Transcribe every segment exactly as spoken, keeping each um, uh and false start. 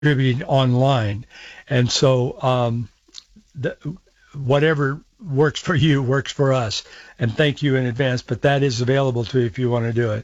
distributing online. And so um, the, whatever works for you works for us. And thank you in advance, but that is available to you if you want to do it.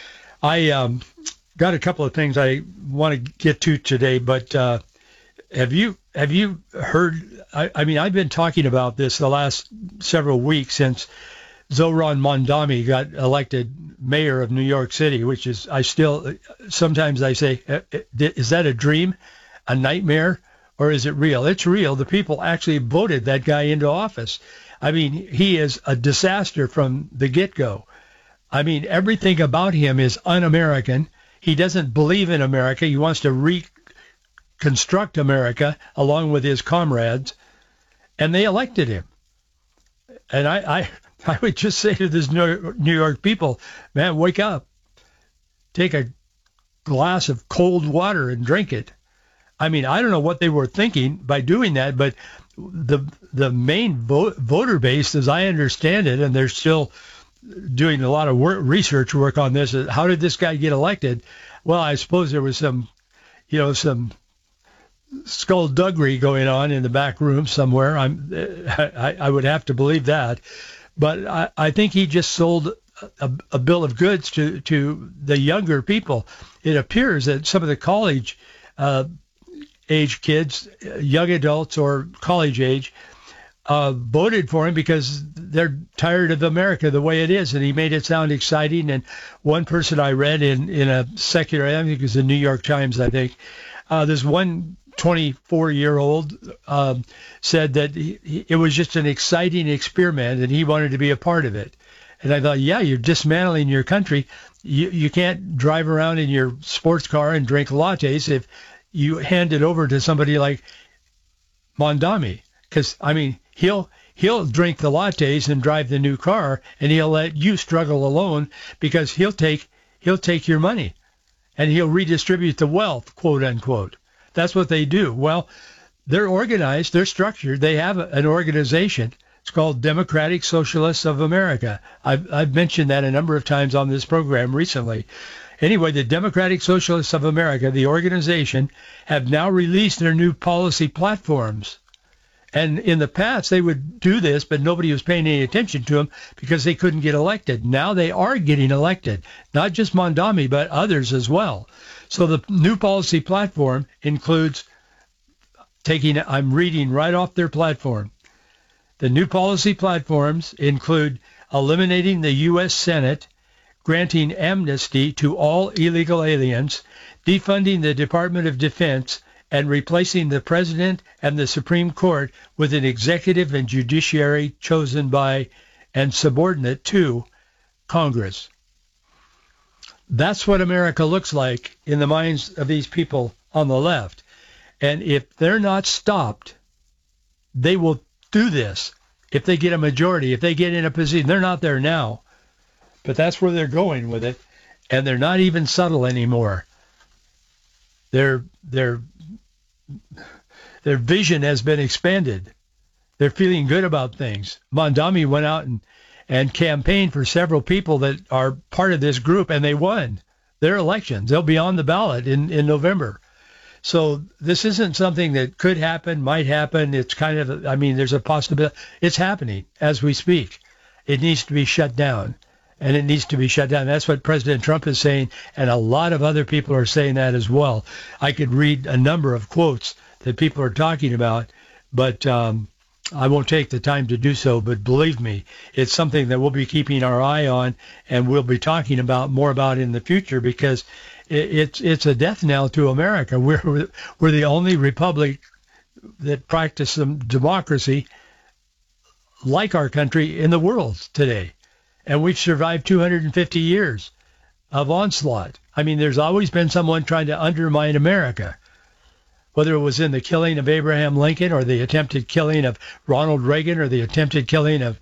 I um, got a couple of things I want to get to today, but uh, have you have you heard? I, I mean, I've been talking about this the last several weeks since Zohran Mamdani got elected mayor of New York City, which is, I still, sometimes I say, is that a dream, a nightmare, or is it real? It's real. The people actually voted that guy into office. I mean, he is a disaster from the get-go. I mean, everything about him is un-American. He doesn't believe in America. He wants to reconstruct America along with his comrades, and they elected him. And I, I I would just say to this New York people, man, wake up. Take a glass of cold water and drink it. I mean, I don't know what they were thinking by doing that, but the the main vote, voter base, as I understand it, and they're still doing a lot of work, research work on this, is how did this guy get elected? Well, I suppose there was some, you know, some skullduggery going on in the back room somewhere. I'm, I, I would have to believe that. But I, I think he just sold a, a bill of goods to, to the younger people. It appears that some of the college uh, age kids, young adults or college age, uh, voted for him because they're tired of America the way it is. And he made it sound exciting. And one person I read in, in a secular, I think it was the New York Times, I think, uh, there's one twenty-four-year-old um, said that he, he, it was just an exciting experiment and he wanted to be a part of it. And I thought, yeah, you're dismantling your country. You, you can't drive around in your sports car and drink lattes if you hand it over to somebody like Mamdani. Because, I mean, he'll he'll drink the lattes and drive the new car, and he'll let you struggle alone because he'll take he'll take your money and he'll redistribute the wealth, quote unquote. That's what they do. Well, they're organized, they're structured. They have an organization. It's called Democratic Socialists of America. I've, I've mentioned that a number of times on this program recently. Anyway, the Democratic Socialists of America, the organization, have now released their new policy platforms. And in the past, they would do this, but nobody was paying any attention to them because they couldn't get elected. Now they are getting elected, not just Mamdani, but others as well. So the new policy platform includes taking, I'm reading right off their platform. The new policy platforms include eliminating the U S Senate, granting amnesty to all illegal aliens, defunding the Department of Defense, and replacing the president and the Supreme Court with an executive and judiciary chosen by and subordinate to Congress. That's what America looks like in the minds of these people on the left. And if they're not stopped, they will do this. If they get a majority, if they get in a position, they're not there now, but that's where they're going with it. And they're not even subtle anymore. Their, their, their vision has been expanded. They're feeling good about things. Mamdani went out and and campaigned for several people that are part of this group, and they won their elections. They'll be on the ballot in, in November. So this isn't something that could happen, might happen. It's kind of, I mean, there's a possibility. It's happening as we speak. It needs to be shut down, and it needs to be shut down. That's what President Trump is saying, and a lot of other people are saying that as well. I could read a number of quotes that people are talking about, but um, I won't take the time to do so, but believe me, it's something that we'll be keeping our eye on and we'll be talking about more about in the future because it, it's it's a death knell to America. We're we're the only republic that practices democracy like our country in the world today, and we've survived two hundred fifty years of onslaught. I mean, there's always been someone trying to undermine America. Whether it was in the killing of Abraham Lincoln or the attempted killing of Ronald Reagan or the attempted killing of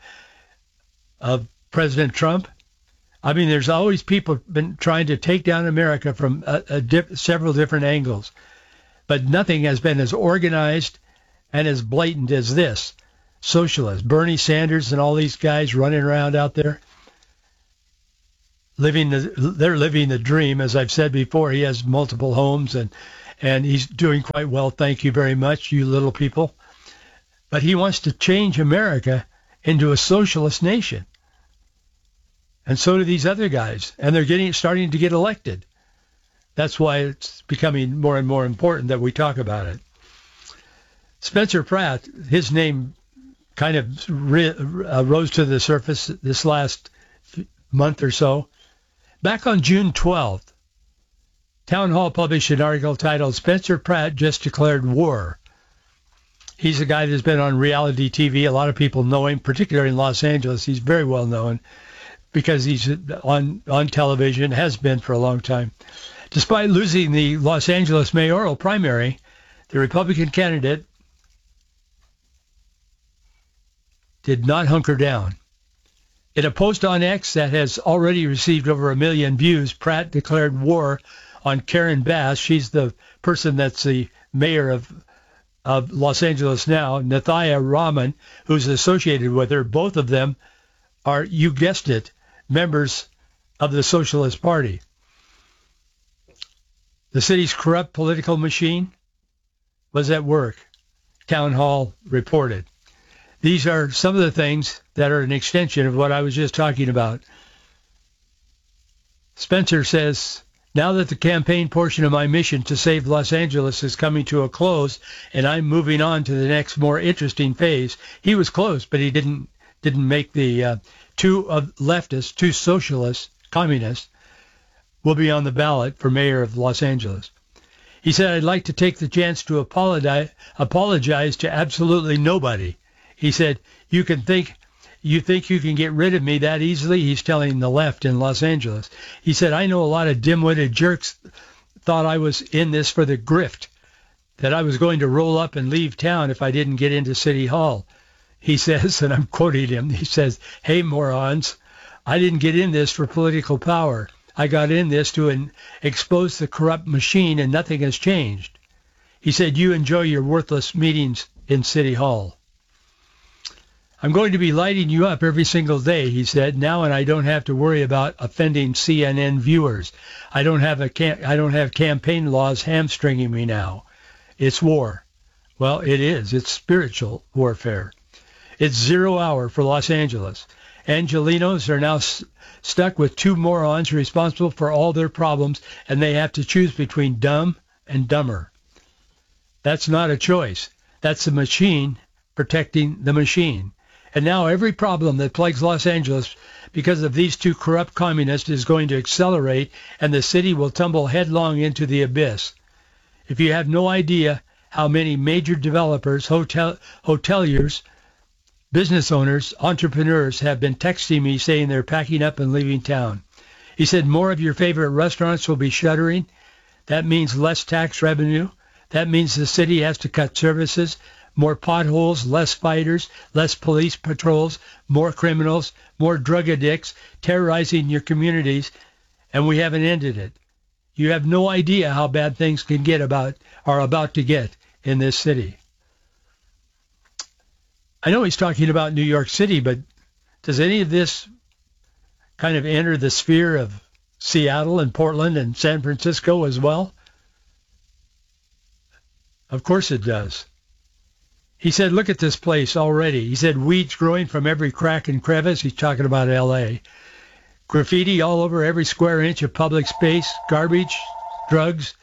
of President Trump. I mean, there's always people been trying to take down America from a, a dip, several different angles. But nothing has been as organized and as blatant as this. Socialists, Bernie Sanders and all these guys running around out there, living the, they're living the dream. As I've said before, he has multiple homes and and he's doing quite well. Thank you very much, you little people. But he wants to change America into a socialist nation. And so do these other guys, and they're getting starting to get elected. That's why it's becoming more and more important that we talk about it. Spencer Pratt, his name kind of ri- uh, rose to the surface this last month or so. Back on June twelfth, Town Hall published an article titled "Spencer Pratt Just Declared War." He's a guy that's been on reality T V. A lot of people know him, particularly in Los Angeles. He's very well known because he's on, on television, has been for a long time. Despite losing the Los Angeles mayoral primary, the Republican candidate did not hunker down. In a post on X that has already received over a million views, Pratt declared war on Karen Bass. She's the person that's the mayor of of Los Angeles now, Nathaya Rahman, who's associated with her. Both of them are, you guessed it, members of the Socialist Party. The city's corrupt political machine was at work, Town Hall reported. These are some of the things that are an extension of what I was just talking about. Spencer says, now that the campaign portion of my mission to save Los Angeles is coming to a close and I'm moving on to the next more interesting phase, he was close, but he didn't didn't make the uh, two uh, leftists, two socialists, communists, will be on the ballot for mayor of Los Angeles. He said, I'd like to take the chance to apologize, apologize to absolutely nobody. He said, you can think, you think you can get rid of me that easily? He's telling the left in Los Angeles. He said, I know a lot of dim-witted jerks thought I was in this for the grift, that I was going to roll up and leave town if I didn't get into City Hall. He says, and I'm quoting him, he says, hey, morons, I didn't get in this for political power. I got in this to an, expose the corrupt machine, and nothing has changed. He said, you enjoy your worthless meetings in City Hall. I'm going to be lighting you up every single day, he said, now, and I don't have to worry about offending C N N viewers. I don't have a cam- I don't have campaign laws hamstringing me now. It's war. Well, it is. It's spiritual warfare. It's zero hour for Los Angeles. Angelinos are now s- stuck with two morons responsible for all their problems, and they have to choose between dumb and dumber. That's not a choice. That's the machine protecting the machine. And now every problem that plagues Los Angeles because of these two corrupt communists is going to accelerate, and the city will tumble headlong into the abyss. If you have no idea how many major developers, hotel hoteliers, business owners, entrepreneurs have been texting me saying they're packing up and leaving town. He said more of your favorite restaurants will be shuttering. That means less tax revenue. That means the city has to cut services. More potholes, less fighters, less police patrols, more criminals, more drug addicts terrorizing your communities, and we haven't ended it. You have no idea how bad things can get about are about to get in this city. I know he's talking about New York City, but does any of this kind of enter the sphere of Seattle and Portland and San Francisco as well? Of course it does. He said, look at this place already. He said, weeds growing from every crack and crevice. He's talking about L A. Graffiti all over every square inch of public space. Garbage, drugs.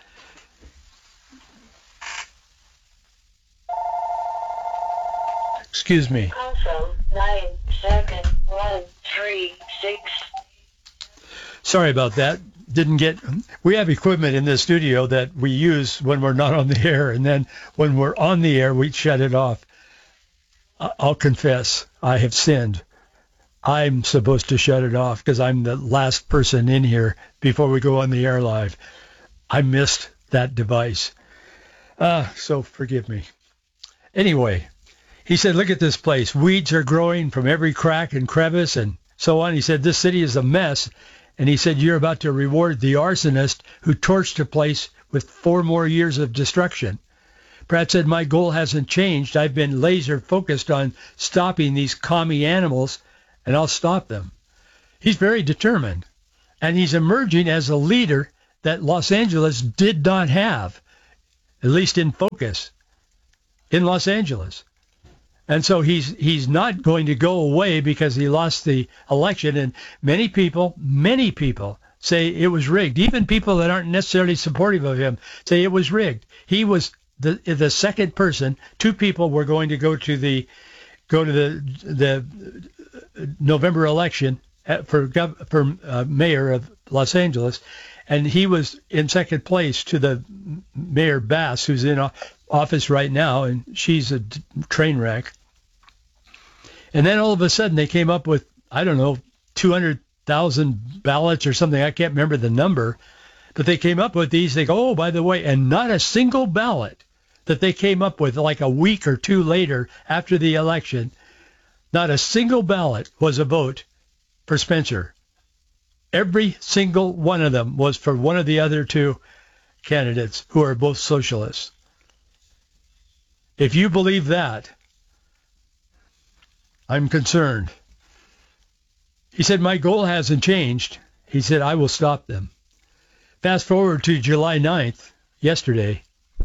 Excuse me. Also, nine, seven, one, three, six. Sorry about that. Didn't get, we have equipment in this studio that we use when we're not on the air, and then when we're on the air, we shut it off. I'll confess, I have sinned. I'm supposed to shut it off because I'm the last person in here before we go on the air live. I missed that device. Uh, so forgive me. Anyway, he said, look at this place. Weeds are growing from every crack and crevice and so on. He said, this city is a mess. And he said, you're about to reward the arsonist who torched the place with four more years of destruction. Pratt said, my goal hasn't changed. I've been laser focused on stopping these commie animals, and I'll stop them. He's very determined, and he's emerging as a leader that Los Angeles did not have at least in focus, in Los Angeles. And so he's he's not going to go away because he lost the election. And many people, many people say it was rigged. Even people that aren't necessarily supportive of him say it was rigged. He was the the second person. Two people were going to go to the go to the the November election for gov- for uh, mayor of Los Angeles, and he was in second place to the Mayor Bass, who's in office right now, and she's a train wreck. And then all of a sudden they came up with, I don't know, two hundred thousand ballots or something. I can't remember the number, but they came up with these. They go, oh, by the way, and not a single ballot that they came up with like a week or two later after the election, not a single ballot was a vote for Spencer. Every single one of them was for one of the other two candidates who are both socialists. If you believe that, I'm concerned. He said, my goal hasn't changed. He said, I will stop them. Fast forward to July ninth, yesterday.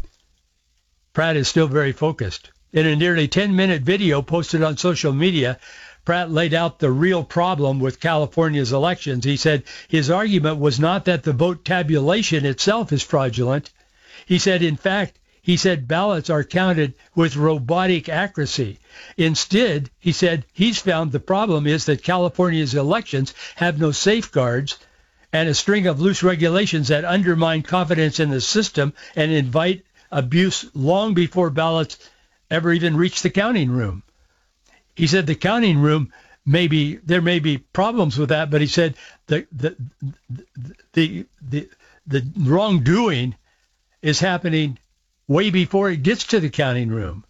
Pratt is still very focused. In a nearly ten-minute video posted on social media, Pratt laid out the real problem with California's elections. He said his argument was not that the vote tabulation itself is fraudulent. He said, in fact, he said ballots are counted with robotic accuracy. Instead, he said he's found the problem is that California's elections have no safeguards and a string of loose regulations that undermine confidence in the system and invite abuse long before ballots ever even reach the counting room. He said the counting room may be, there may be problems with that, but he said the the the the, the wrongdoing is happening way before it gets to the counting room.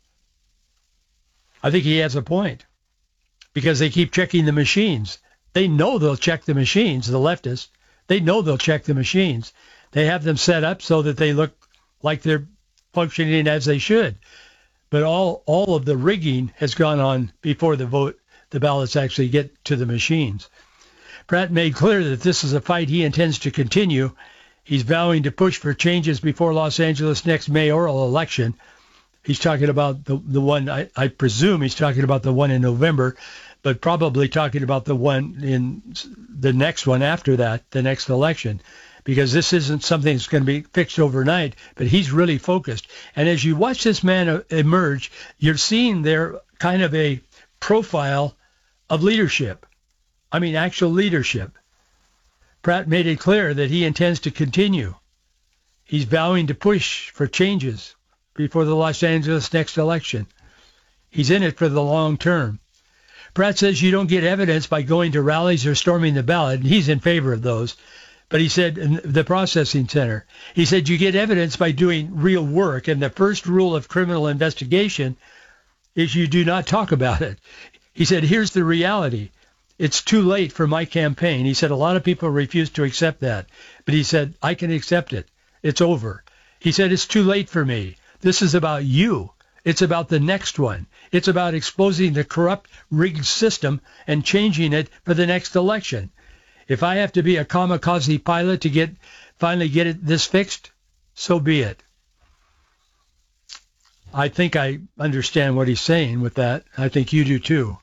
I think he has a point because they keep checking the machines. They know they'll check the machines, the leftists. They know they'll check the machines. They have them set up so that they look like they're functioning as they should. But all, all of the rigging has gone on before the vote, the ballots actually get to the machines. Pratt made clear that this is a fight he intends to continue. He's vowing to push for changes before Los Angeles' next mayoral election. He's talking about the the one, I, I presume he's talking about the one in November, but probably talking about the one in the next one after that, the next election, because this isn't something that's going to be fixed overnight, but he's really focused. And as you watch this man emerge, you're seeing there kind of a profile of leadership. I mean, actual leadership. Pratt made it clear that he intends to continue. He's vowing to push for changes before the Los Angeles next election. He's in it for the long term. Pratt says you don't get evidence by going to rallies or storming the ballot, and he's in favor of those. But he said, in the processing center, he said you get evidence by doing real work, and the first rule of criminal investigation is you do not talk about it. He said, here's the reality. It's too late for my campaign. He said a lot of people refuse to accept that. But he said, I can accept it. It's over. He said, it's too late for me. This is about you. It's about the next one. It's about exposing the corrupt, rigged system and changing it for the next election. If I have to be a kamikaze pilot to get finally get it, this fixed, so be it. I think I understand what he's saying with that. I think you do too.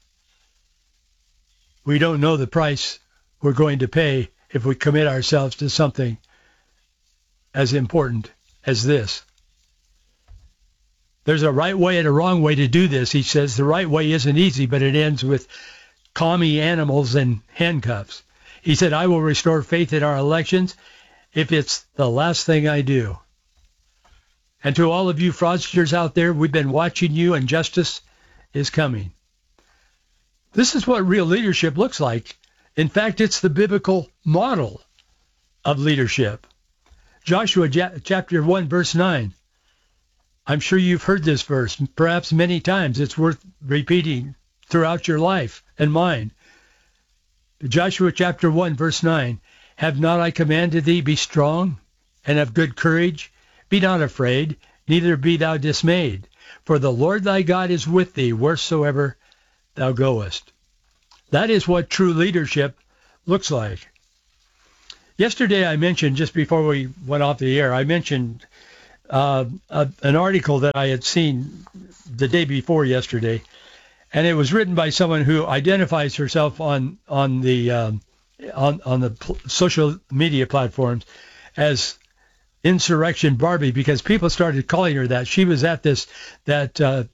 We don't know the price we're going to pay if we commit ourselves to something as important as this. There's a right way and a wrong way to do this, he says. The right way isn't easy, but it ends with commie animals and handcuffs. He said, I will restore faith in our elections if it's the last thing I do. And to all of you fraudsters out there, we've been watching you, and justice is coming. This is what real leadership looks like. In fact, it's the biblical model of leadership. Joshua chapter one, verse nine. I'm sure you've heard this verse, perhaps many times. It's worth repeating throughout your life and mine. Joshua chapter one, verse nine. Have not I commanded thee, be strong and of good courage? Be not afraid, neither be thou dismayed. For the Lord thy God is with thee wheresoever thou goest. That is what true leadership looks like. Yesterday I mentioned, just before we went off the air, I mentioned uh, a, an article that I had seen the day before yesterday, and it was written by someone who identifies herself on on the um, on on the pl- social media platforms as Insurrection Barbie, because people started calling her that. She was at this that uh,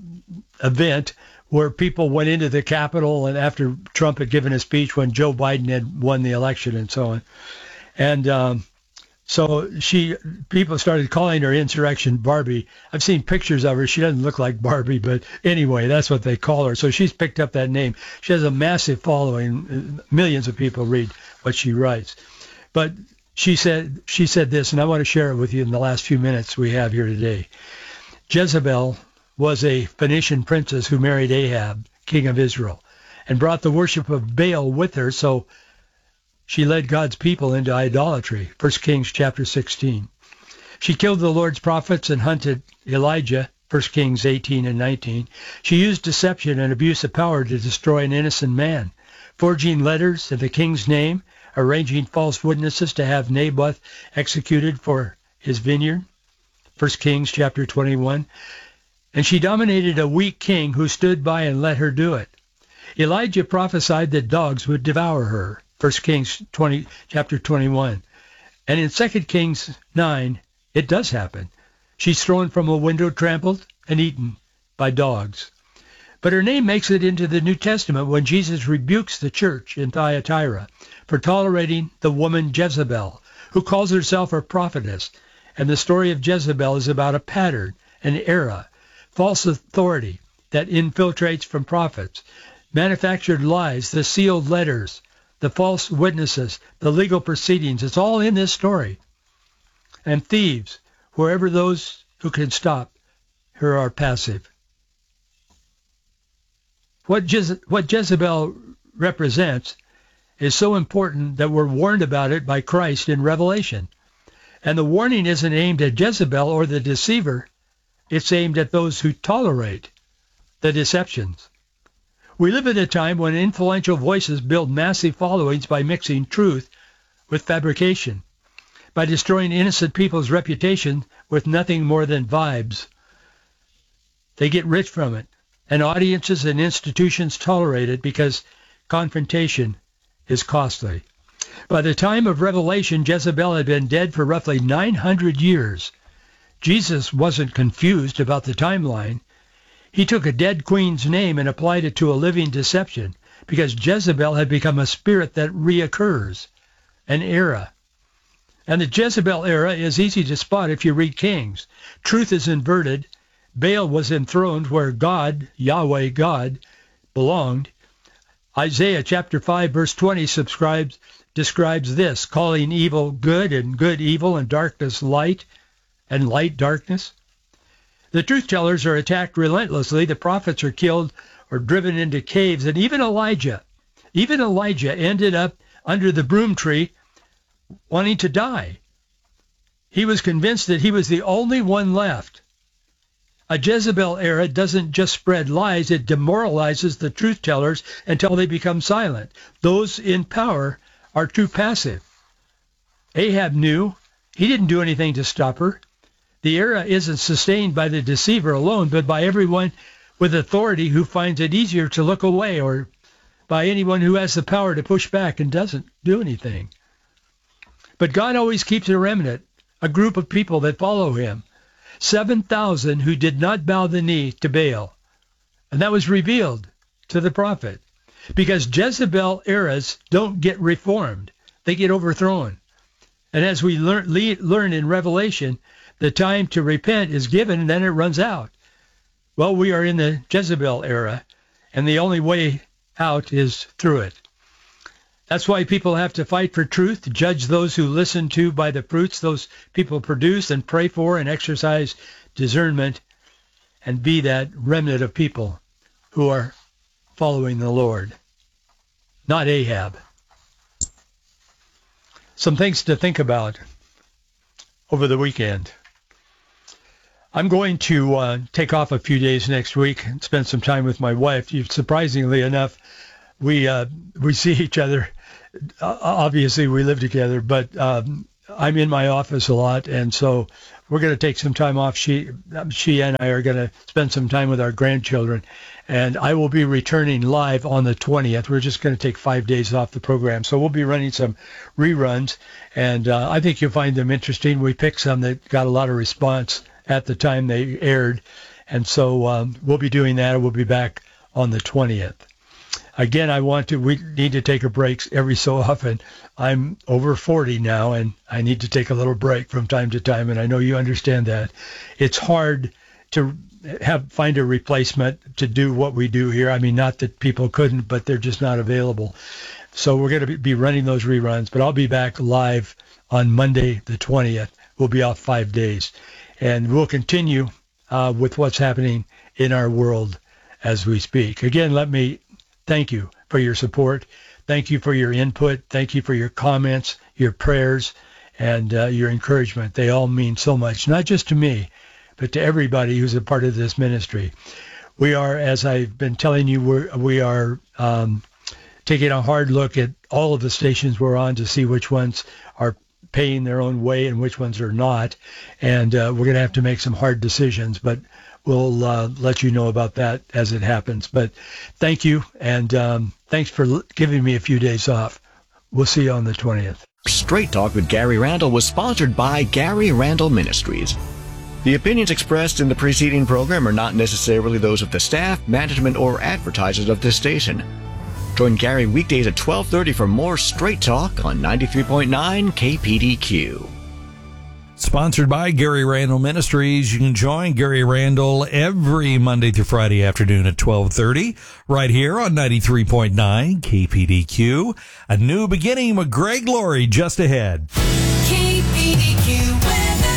event where people went into the Capitol, and after Trump had given a speech when Joe Biden had won the election and so on. And um, so she, people started calling her Insurrection Barbie. I've seen pictures of her. She doesn't look like Barbie, but anyway, that's what they call her. So she's picked up that name. She has a massive following. Millions of people read what she writes. But she said, she said this, and I want to share it with you in the last few minutes we have here today. Jezebel was a Phoenician princess who married Ahab, king of Israel, and brought the worship of Baal with her, so she led God's people into idolatry. First Kings chapter sixteen. She killed the Lord's prophets and hunted Elijah. First Kings eighteen and nineteen. She used deception and abuse of power to destroy an innocent man, forging letters in the king's name, arranging false witnesses to have Naboth executed for his vineyard. First Kings chapter twenty-one. And she dominated a weak king who stood by and let her do it. Elijah prophesied that dogs would devour her. First Kings twenty, chapter twenty-one. And in Second Kings nine, it does happen. She's thrown from a window, trampled, and eaten by dogs. But her name makes it into the New Testament when Jesus rebukes the church in Thyatira for tolerating the woman Jezebel, who calls herself a prophetess. And the story of Jezebel is about a pattern, an era, false authority that infiltrates from prophets, manufactured lies, the sealed letters, the false witnesses, the legal proceedings. It's all in this story. And thieves, wherever those who can stop her are passive. What, Jeze- what Jezebel represents is so important that we're warned about it by Christ in Revelation. And the warning isn't aimed at Jezebel or the deceiver. It's aimed at those who tolerate the deceptions. We live in a time when influential voices build massive followings by mixing truth with fabrication, by destroying innocent people's reputation with nothing more than vibes. They get rich from it, and audiences and institutions tolerate it because confrontation is costly. By the time of Revelation, Jezebel had been dead for roughly nine hundred years. Jesus wasn't confused about the timeline. He took a dead queen's name and applied it to a living deception because Jezebel had become a spirit that reoccurs, an era. And the Jezebel era is easy to spot if you read Kings. Truth is inverted. Baal was enthroned where God, Yahweh God, belonged. Isaiah chapter five verse twenty subscribes, describes this, calling evil good and good evil and darkness light and light darkness. The truth tellers are attacked relentlessly. The prophets are killed or driven into caves. And even Elijah, even Elijah ended up under the broom tree wanting to die. He was convinced that he was the only one left. A Jezebel era doesn't just spread lies, it demoralizes the truth tellers until they become silent. Those in power are too passive. Ahab knew. He didn't do anything to stop her. The era isn't sustained by the deceiver alone, but by everyone with authority who finds it easier to look away, or by anyone who has the power to push back and doesn't do anything. But God always keeps a remnant, a group of people that follow him. seven thousand who did not bow the knee to Baal. And that was revealed to the prophet. Because Jezebel eras don't get reformed. They get overthrown. And as we learn, le- learn in Revelation, the time to repent is given and then it runs out. Well, we are in the Jezebel era, and the only way out is through it. That's why people have to fight for truth, judge those who listen to by the fruits those people produce, and pray for and exercise discernment, and be that remnant of people who are following the Lord, not Ahab. Some things to think about over the weekend. I'm going to uh, take off a few days next week and spend some time with my wife. Surprisingly enough, we uh, we see each other. Uh, obviously, we live together, but um, I'm in my office a lot, and so we're going to take some time off. She, she and I are going to spend some time with our grandchildren, and I will be returning live on the twentieth. We're just going to take five days off the program, so we'll be running some reruns, and uh, I think you'll find them interesting. We picked some that got a lot of response at the time they aired, and so um, we'll be doing that, and we'll be back on the twentieth. Again, I want to, we need to take a break every so often. I'm over forty now, and I need to take a little break from time to time, and I know you understand that. It's hard to have find a replacement to do what we do here. I mean, not that people couldn't, but they're just not available. So we're going to be running those reruns, but I'll be back live on Monday the twentieth. We'll be off five days, and we'll continue uh, with what's happening in our world as we speak. Again, let me thank you for your support. Thank you for your input. Thank you for your comments, your prayers, and uh, your encouragement. They all mean so much, not just to me, but to everybody who's a part of this ministry. We are, as I've been telling you, we're, we are um, taking a hard look at all of the stations we're on to see which ones are paying their own way and which ones are not. And uh, we're going to have to make some hard decisions, but we'll uh, let you know about that as it happens. But thank you, and um, thanks for giving me a few days off. We'll see you on the twentieth. Straight Talk with Gary Randall was sponsored by Gary Randall Ministries. The opinions expressed in the preceding program are not necessarily those of the staff, management, or advertisers of this station. Join Gary weekdays at twelve thirty for more Straight Talk on ninety-three point nine K P D Q. Sponsored by Gary Randall Ministries. You can join Gary Randall every Monday through Friday afternoon at twelve thirty right here on ninety-three point nine K P D Q. A new beginning with Greg Laurie just ahead. K P D Q weather.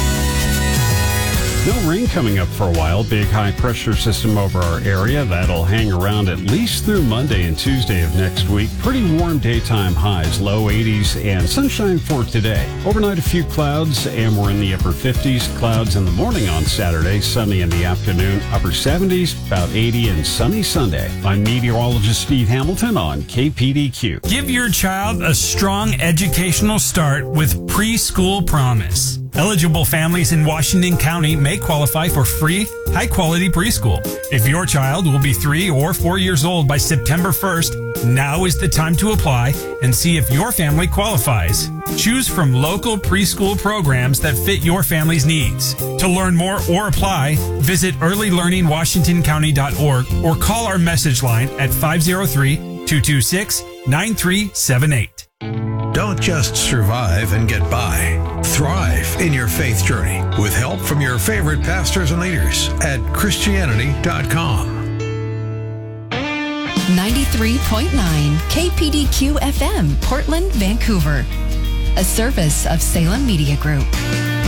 No rain coming up for a while. Big high pressure system over our area. That'll hang around at least through Monday and Tuesday of next week. Pretty warm daytime highs, low eighties, and sunshine for today. Overnight, a few clouds, and we're in the upper fifties. Clouds in the morning on Saturday, sunny in the afternoon, upper seventies, about eighty, and sunny Sunday. I'm meteorologist Steve Hamilton on K P D Q. Give your child a strong educational start with Preschool Promise. Eligible families in Washington County may qualify for free, high-quality preschool. If your child will be three or four years old by September first, now is the time to apply and see if your family qualifies. Choose from local preschool programs that fit your family's needs. To learn more or apply, visit early learning washington county dot org or call our message line at five oh three, two two six, nine three seven eight. Don't just survive and get by. Thrive in your faith journey with help from your favorite pastors and leaders at Christianity dot com. ninety-three point nine K P D Q F M, Portland, Vancouver. A service of Salem Media Group.